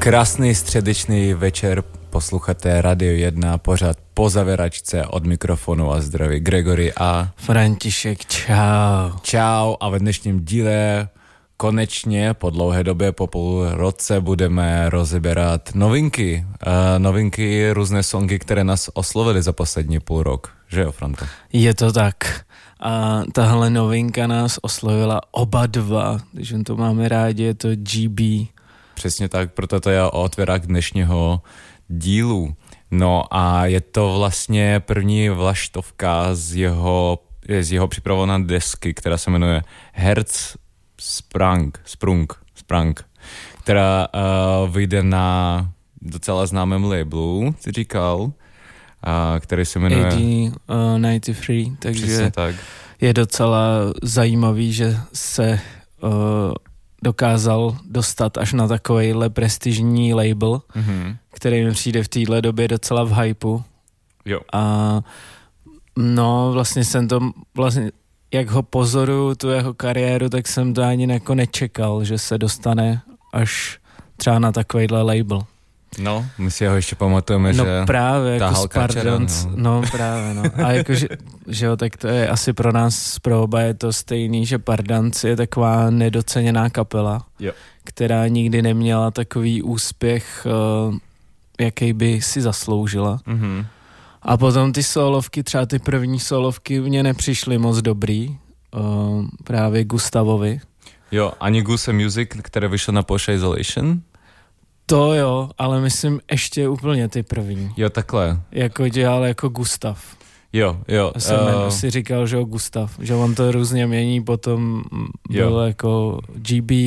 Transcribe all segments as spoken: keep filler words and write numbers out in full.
Krásný středečný večer, posloucháte Radio jedna, pořád po zaveračce, od mikrofonu a zdraví Gregory a František, čau. Čau a ve dnešním díle konečně po dlouhé době, po půl roce budeme rozeberat novinky, uh, novinky, různé songy, které nás oslovily za poslední půl rok, že jo, Franto? Je to tak. A tahle novinka nás oslovila oba dva, když to máme rádi, je to G B. Přesně tak, proto to je otvírák dnešního dílu. No a je to vlastně první vlaštovka z jeho, z jeho připravované desky, která se jmenuje Herz Sprang, Sprung, Sprang, která uh, vyjde na docela známém labelu, ty říkal, uh, který se jmenuje A D devadesát tři, takže tak. Je docela zajímavý, že se uh, dokázal dostat až na takovejhle prestižní label, mm-hmm. který mi přijde v téhle době docela v hypeu. Jo. A no, vlastně jsem to, vlastně, jak ho pozoruju, tu jeho kariéru, tak jsem to ani jako nečekal, že se dostane až třeba na takovejhle label. No, my si ho ještě pamatujeme, no, že právě, jako z Pardons, no. no právě, no. A jakože, že jo, tak to je asi pro nás, pro oba je to stejný, že Pardons je taková nedoceněná kapela, jo. která nikdy neměla takový úspěch, uh, jaký by si zasloužila. Mm-hmm. A potom ty solovky, třeba ty první solovky mně nepřišly moc dobrý, uh, právě Gustavovi. Jo, ani Goose Music, které vyšlo na Porsche Isolation? To jo, ale myslím ještě úplně ty první. Jo, takhle. Jako dělal jako Gustav. Jo, jo. Já jsem uh... si říkal, že jo, Gustav, že on to různě mění, potom byl jo. jako G B.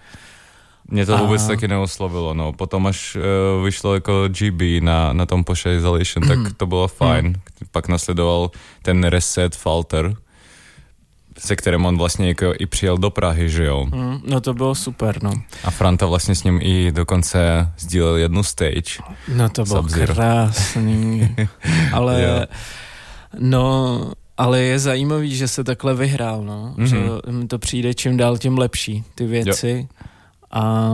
Mě to a... vůbec taky neoslovilo, no. Potom až uh, vyšlo jako G B na, na tom Porsche Isolation, tak to bylo fajn. Mm. Pak nasledoval ten Reset Falter, se kterým on vlastně jako i přijel do Prahy, že jo? Mm, no to bylo super, no. A Franta vlastně s ním i dokonce sdílel jednu stage. No to bylo Sub-Zero. Krásný. Ale yeah. no, ale je zajímavý, že se takhle vyhrál, no. Mm-hmm. Že mi to přijde čím dál tím lepší, ty věci. Jo. A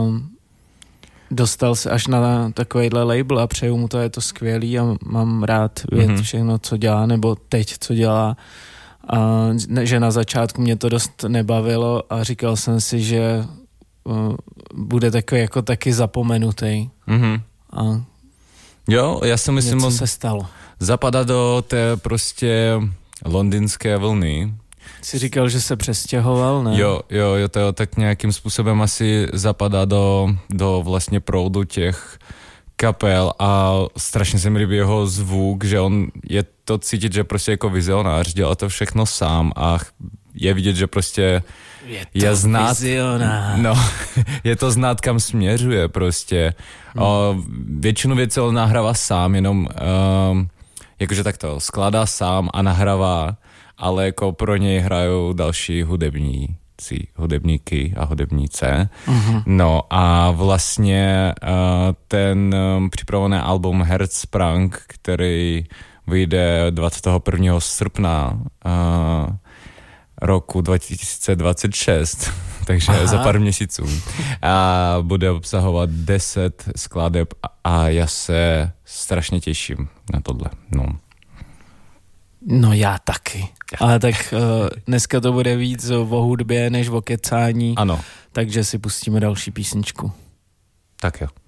dostal se až na takovejhle label a přeju mu to, je to skvělý a mám rád vědět mm-hmm. všechno, co dělá, nebo teď, co dělá. A že na začátku mě to dost nebavilo a říkal jsem si, že uh, bude takový jako taky zapomenutý. Mm-hmm. A jo, já si myslím, něco se stalo. Zapadá do té prostě londýnské vlny. Jsi říkal, že se přestěhoval, ne? Jo, jo, jo, to tak nějakým způsobem asi zapadá do, do vlastně proudu těch kapel a strašně se mi líbí jeho zvuk, že on je to cítit, že prostě jako vizionář dělá to všechno sám a je vidět, že prostě je, to je znát, vizionář. No, je to znát, kam směřuje prostě. Hmm. O, většinu věcí on nahrává sám, jenom um, jakože takto skládá sám a nahrává, ale jako pro něj hrajou další hudební hudebníky a hudebnice. Uh-huh. No a vlastně uh, ten um, připravený album Herz Sprang, který vyjde dvacátého prvního srpna uh, roku dva tisíce dvacet šest, takže aha. za pár měsíců. A bude obsahovat deset skladeb a já se strašně těším na tohle. No. No já taky. Ale tak uh, dneska to bude víc o hudbě než o kecání. Ano. Takže si pustíme další písničku. Tak jo.